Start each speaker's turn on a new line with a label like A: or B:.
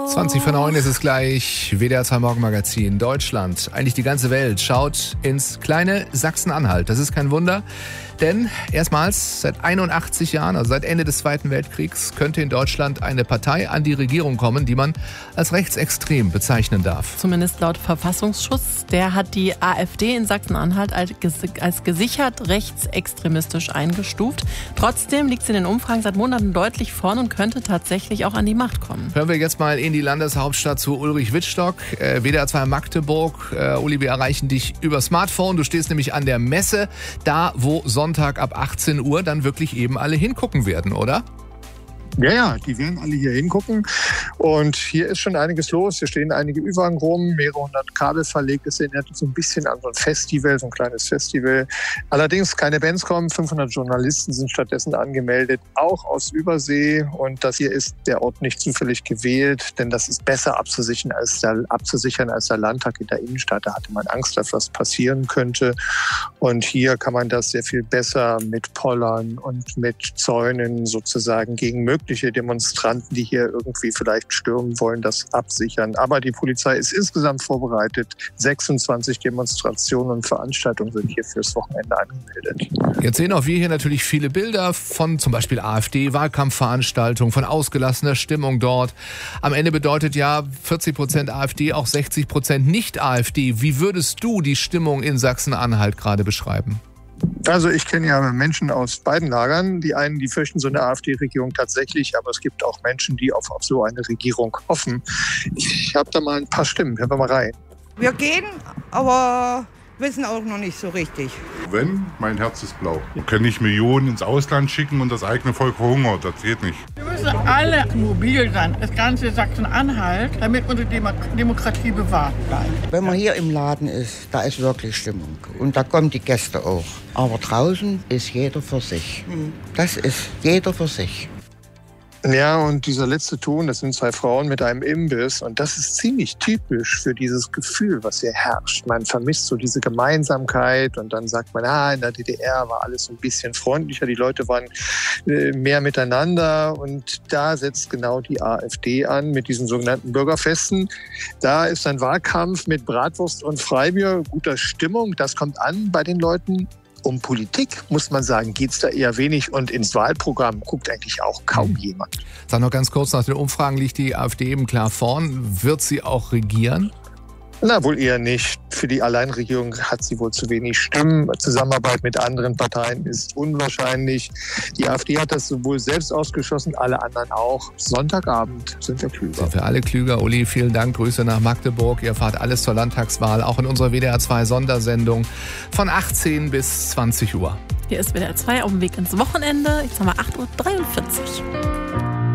A: 8:20 ist es gleich. WDR 2 Morgenmagazin. Deutschland, eigentlich die ganze Welt, schaut ins kleine Sachsen-Anhalt. Das ist kein Wunder, denn erstmals seit 81 Jahren, also seit Ende des Zweiten Weltkriegs, könnte in Deutschland eine Partei an die Regierung kommen, die man als rechtsextrem bezeichnen darf.
B: Zumindest laut Verfassungsschutz. Der hat die AfD in Sachsen-Anhalt als gesichert rechtsextremistisch eingestuft. Trotzdem liegt sie in den Umfragen seit Monaten deutlich vorn und könnte tatsächlich auch an die Macht kommen.
A: Hören wir jetzt mal in die Landeshauptstadt zu Ulrich Wittstock, WDR 2 Magdeburg. Uli, wir erreichen dich über Smartphone. Du stehst nämlich an der Messe, da wo Sonntag ab 18 Uhr dann wirklich eben alle hingucken werden, oder?
C: Ja, die werden alle hier hingucken und hier ist schon einiges los. Hier stehen einige Ü-Wagen rum, mehrere hundert Kabel verlegt. Es erinnert so ein bisschen an so ein Festival, so ein kleines Festival. Allerdings keine Bands kommen, 500 Journalisten sind stattdessen angemeldet, auch aus Übersee. Und das hier ist der Ort nicht zufällig gewählt, denn das ist besser abzusichern als der Landtag in der Innenstadt. Da hatte man Angst, dass was passieren könnte. Und hier kann man das sehr viel besser mit Pollern und mit Zäunen sozusagen gegen mögliche Demonstranten, die hier irgendwie vielleicht stürmen wollen, das absichern. Aber die Polizei ist insgesamt vorbereitet. 26 Demonstrationen und Veranstaltungen sind hier fürs Wochenende angemeldet.
A: Jetzt sehen auch wir hier natürlich viele Bilder von zum Beispiel AfD-Wahlkampfveranstaltungen, von ausgelassener Stimmung dort. Am Ende bedeutet ja 40% AfD, auch 60% Nicht-AfD. Wie würdest du die Stimmung in Sachsen-Anhalt gerade beschreiben?
C: Also ich kenne ja Menschen aus beiden Lagern. Die einen, die fürchten so eine AfD-Regierung tatsächlich, aber es gibt auch Menschen, die auf so eine Regierung hoffen. Ich habe da mal ein paar Stimmen. Hören wir mal rein.
D: Wir gehen, aber wissen auch noch nicht so richtig.
E: Wenn, mein Herz ist blau. Wir können nicht Millionen ins Ausland schicken und das eigene Volk verhungert. Das geht nicht.
F: Wir müssen alle mobil sein, das ganze Sachsen-Anhalt, damit unsere Demokratie bewahrt bleibt.
G: Wenn man hier im Laden ist, da ist wirklich Stimmung. Und da kommen die Gäste auch. Aber draußen ist jeder für sich. Das ist jeder für sich.
C: Ja, und dieser letzte Ton, das sind zwei Frauen mit einem Imbiss. Und das ist ziemlich typisch für dieses Gefühl, was hier herrscht. Man vermisst so diese Gemeinsamkeit und dann sagt man, in der DDR war alles ein bisschen freundlicher, die Leute waren mehr miteinander. Und da setzt genau die AfD an mit diesen sogenannten Bürgerfesten. Da ist ein Wahlkampf mit Bratwurst und Freibier, guter Stimmung. Das kommt an bei den Leuten. Um Politik, muss man sagen, geht es da eher wenig und ins Wahlprogramm guckt eigentlich auch kaum jemand.
A: Sag noch ganz kurz, nach den Umfragen liegt die AfD eben klar vorn. Wird sie auch regieren?
C: Na, wohl eher nicht. Für die Alleinregierung hat sie wohl zu wenig Stimmen. Zusammenarbeit mit anderen Parteien ist unwahrscheinlich. Die AfD hat das sowohl selbst ausgeschlossen, alle anderen auch. Sonntagabend sind wir klüger.
A: Sind wir alle klüger. Uli, vielen Dank. Grüße nach Magdeburg. Ihr erfahrt alles zur Landtagswahl, auch in unserer WDR 2 Sondersendung von 18 bis 20 Uhr.
B: Hier ist WDR 2 auf dem Weg ins Wochenende. Jetzt haben wir 8:43 Uhr.